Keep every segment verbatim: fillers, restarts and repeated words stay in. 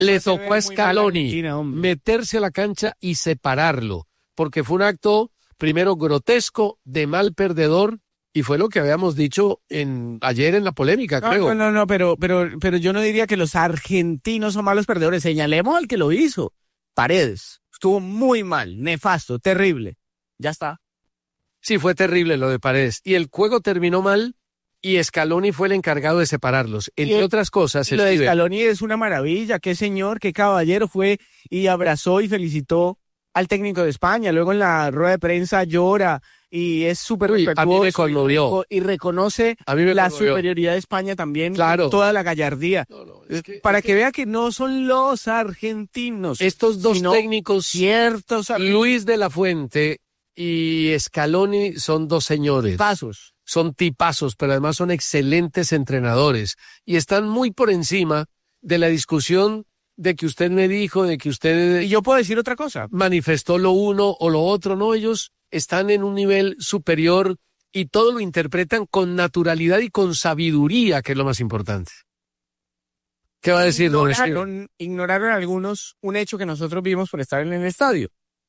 Le tocó a Scaloni meterse a la cancha y separarlo, porque fue un acto, primero, grotesco, de mal perdedor, y fue lo que habíamos dicho en ayer en la polémica, no, creo. No, no, no, pero, pero, pero yo no diría que los argentinos son malos perdedores. Señalemos al que lo hizo. Paredes. Estuvo muy mal, nefasto, terrible. Ya está. Sí, fue terrible lo de Paredes. Y el juego terminó mal, y Scaloni fue el encargado de separarlos. Entre y, otras cosas... Y lo de Scaloni es una maravilla. Qué señor, qué caballero fue y abrazó y felicitó al técnico de España. Luego en la rueda de prensa llora y es súper respetuoso. A mí me conmovió. Y reconoce a mí me la conmovió. superioridad de España también. Claro. Toda la gallardía. No, no, es que, Para es que, que vea que no son los argentinos. Estos dos sino técnicos, ciertos Luis de la Fuente y Scaloni, son dos señores. Pasos. Son tipazos, pero además son excelentes entrenadores y están muy por encima de la discusión de que usted me dijo, de que usted... Y yo puedo decir otra cosa. Manifestó lo uno o lo otro, no, ellos están en un nivel superior y todo lo interpretan con naturalidad y con sabiduría, que es lo más importante. ¿Qué va a decir, don Ignoraron, ignoraron algunos un hecho que nosotros vimos por estar en el estadio.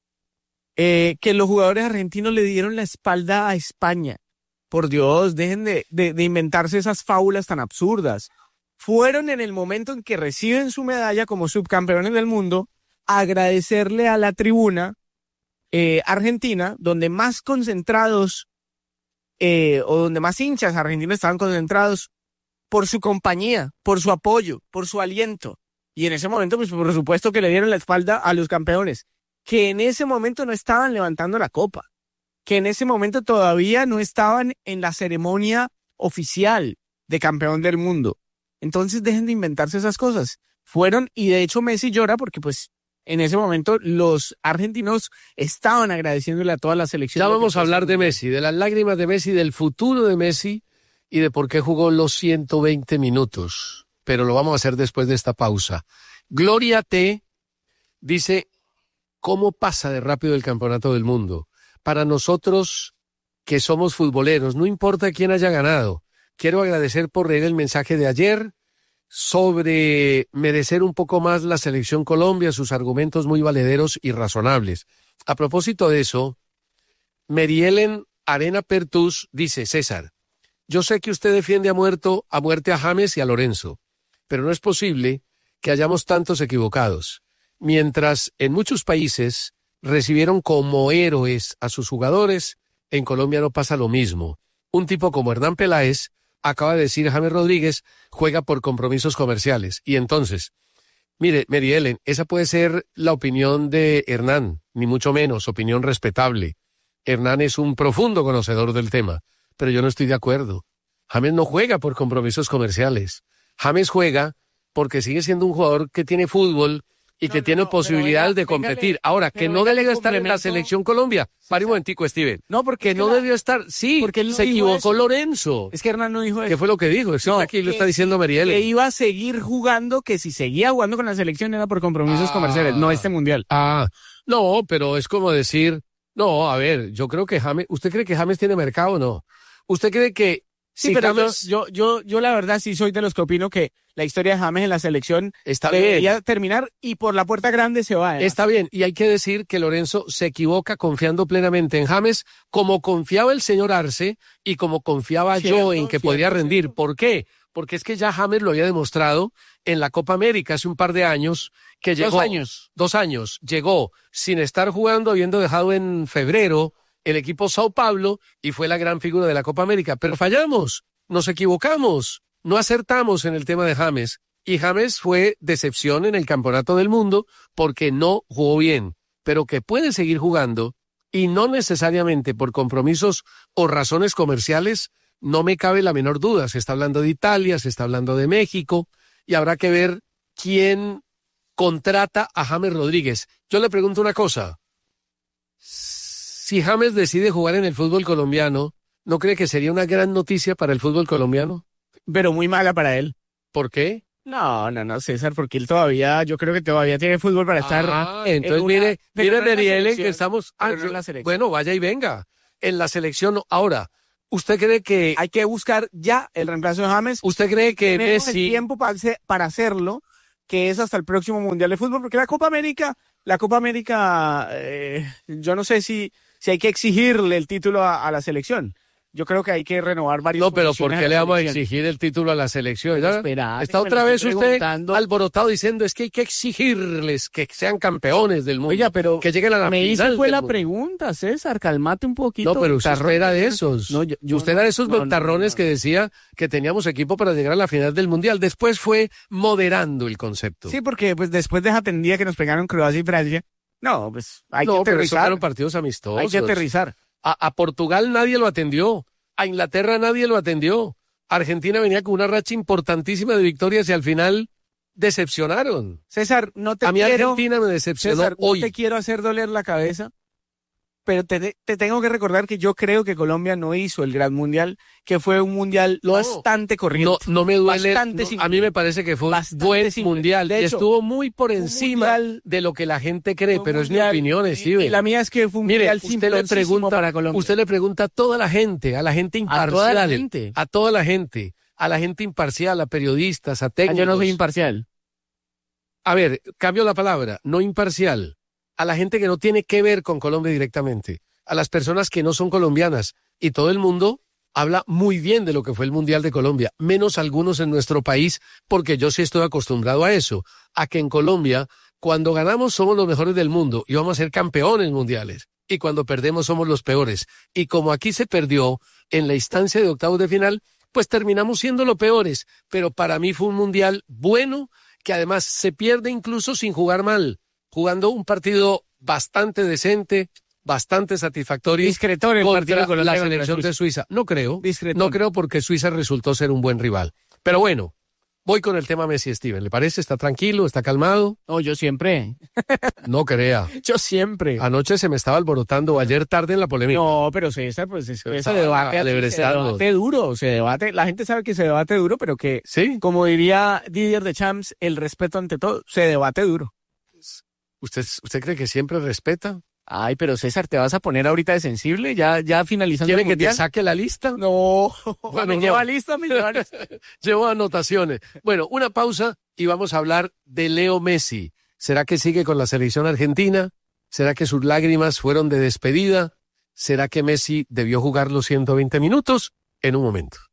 Eh, que los jugadores argentinos le dieron la espalda a España. Por Dios, dejen de, de, de inventarse esas fábulas tan absurdas. Fueron en el momento en que reciben su medalla como subcampeones del mundo a agradecerle a la tribuna eh, argentina, donde más concentrados eh, o donde más hinchas argentinos estaban concentrados por su compañía, por su apoyo, por su aliento. Y en ese momento, pues por supuesto que le dieron la espalda a los campeones, que en ese momento no estaban levantando la copa, que en ese momento todavía no estaban en la ceremonia oficial de campeón del mundo. Entonces dejen de inventarse esas cosas. Fueron, y de hecho Messi llora porque pues en ese momento los argentinos estaban agradeciéndole a toda la selección. Ya vamos a hablar de Messi, de las lágrimas de Messi, del futuro de Messi y de por qué jugó los ciento veinte minutos. Pero lo vamos a hacer después de esta pausa. Gloria T dice, ¿cómo pasa de rápido el campeonato del mundo? Para nosotros que somos futboleros, no importa quién haya ganado. Quiero agradecer por leer el mensaje de ayer sobre merecer un poco más la selección Colombia, sus argumentos muy valederos y razonables. A propósito de eso, Merielen Arena Pertus dice, César, yo sé que usted defiende a, muerto, a muerte a James y a Lorenzo, pero no es posible que hayamos tantos equivocados. Mientras en muchos países recibieron como héroes a sus jugadores, en Colombia no pasa lo mismo. Un tipo como Hernán Peláez acaba de decir James Rodríguez juega por compromisos comerciales. Y entonces, mire, Mary Ellen, esa puede ser la opinión de Hernán, ni mucho menos, opinión respetable. Hernán es un profundo conocedor del tema, pero yo no estoy de acuerdo. James no juega por compromisos comerciales. James juega porque sigue siendo un jugador que tiene fútbol y que no, tiene no, posibilidades venga, de competir. Véngale, Ahora, que no debe estar en la selección Colombia. Sí, Pare un momentico, Steven. No, porque que no la... debió estar. Sí, porque él se equivocó eso. Lorenzo. Es que Hernán no dijo eso. ¿Qué fue lo que dijo? No, aquí que, lo está diciendo Marielle. Que iba a seguir jugando, que si seguía jugando con la selección era por compromisos ah, comerciales, no este mundial. Ah, no, pero es como decir, no, a ver, yo creo que James, ¿usted cree que James tiene mercado o no? ¿Usted cree que Sí, si pero James... yo, yo, yo, yo la verdad sí soy de los que opino que la historia de James en la selección está debería bien. terminar y por la puerta grande se va. ¿eh? Está bien, y hay que decir que Lorenzo se equivoca confiando plenamente en James, como confiaba el señor Arce y como confiaba cierto, yo en que cierto, podría rendir. Cierto. ¿Por qué? Porque es que ya James lo había demostrado en la Copa América hace un par de años, que llegó... Dos años. Dos años. Llegó sin estar jugando, habiendo dejado en febrero el equipo Sao Paulo y fue la gran figura de la Copa América. Pero fallamos. Nos equivocamos, no acertamos en el tema de James, y James fue decepción en el Campeonato del Mundo porque no jugó bien, pero que puede seguir jugando, y no necesariamente por compromisos o razones comerciales, no me cabe la menor duda. Se está hablando de Italia, se está hablando de México, y habrá que ver quién contrata a James Rodríguez. Yo le pregunto una cosa, si James decide jugar en el fútbol colombiano, ¿no cree que sería una gran noticia para el fútbol colombiano? Pero muy mala para él. ¿Por qué? No, no, no, César, porque él todavía, yo creo que todavía tiene fútbol para estar. Ah, entonces una, mire, mire, Merielle, que estamos. Ah, no en la selección. Bueno, vaya y venga. En la selección, ahora, ¿usted cree que hay que buscar ya el reemplazo de James? ¿Usted cree que Tenemos Messi el tiempo para, para hacerlo, que es hasta el próximo Mundial de Fútbol, porque la Copa América, la Copa América, eh, yo no sé si, si hay que exigirle el título a, a la selección. Yo creo que hay que renovar varios. No, pero ¿por qué le vamos a exigir el título a la selección? Pero espera, está otra vez usted alborotado diciendo es que hay que exigirles que sean campeones del mundo. Oiga, pero que lleguen a la me final hizo fue la mundo. Pregunta, César, calmate un poquito. No, pero usted era de esos. No, yo, yo usted no, era de esos no, ventarrones no, no. que decía que teníamos equipo para llegar a la final del mundial. Después fue moderando el concepto. Sí, porque pues después de esa tendida que nos pegaron Croacia y Francia, no, pues hay no, que pero aterrizar. esos fueron partidos amistosos. Hay que aterrizar. A, a Portugal nadie lo atendió. A Inglaterra nadie lo atendió. Argentina venía con una racha importantísima de victorias y al final decepcionaron. César, no te a mí quiero, Argentina me decepcionó César, hoy. No te quiero hacer doler la cabeza, pero te, te tengo que recordar que yo creo que Colombia no hizo el gran mundial, que fue un mundial no, bastante corriente. No, no me duele. Bastante No, a mí me parece que fue un buen simple. mundial. De y hecho, estuvo muy por encima mundial, de lo que la gente cree, pero mundial, es mi opinión, Steven. Y la mía es que fue un Mire, mundial usted le pregunta para Colombia. Usted le pregunta a toda la gente, a la gente imparcial, a toda la gente, a toda la gente, a la gente imparcial, a periodistas, a técnicos. Yo no soy imparcial. A ver, cambio la palabra, no imparcial. A la gente que no tiene que ver con Colombia directamente, a las personas que no son colombianas, y todo el mundo habla muy bien de lo que fue el Mundial de Colombia, menos algunos en nuestro país, porque yo sí estoy acostumbrado a eso, a que en Colombia, cuando ganamos somos los mejores del mundo y vamos a ser campeones mundiales, y cuando perdemos somos los peores. Y como aquí se perdió en la instancia de octavos de final, pues terminamos siendo los peores, pero para mí fue un Mundial bueno, que además se pierde incluso sin jugar mal, jugando un partido bastante decente, bastante satisfactorio Discretón el partido contra con la selección de Suiza. No creo, Discretón. no creo porque Suiza resultó ser un buen rival. Pero bueno, voy con el tema Messi, Steven. ¿Le parece? ¿Está tranquilo? ¿Está calmado? No, yo siempre. No crea. Yo siempre. Anoche se me estaba alborotando, ayer tarde en la polémica. No, pero César, pues es que Está se debate, se debate duro, se debate, la gente sabe que se debate duro, pero que, ¿sí? Como diría Didier Deschamps, el respeto ante todo, se debate duro. ¿Usted, usted cree que siempre respeta? Ay, pero César, ¿te vas a poner ahorita de sensible? Ya, ya finalizando. ¿Quiere que te saque la lista? No, bueno, me llevo lista, millonarios. Llevo anotaciones. Bueno, una pausa y vamos a hablar de Leo Messi. ¿Será que sigue con la selección argentina? ¿Será que sus lágrimas fueron de despedida? ¿Será que Messi debió jugar los ciento veinte minutos? En un momento.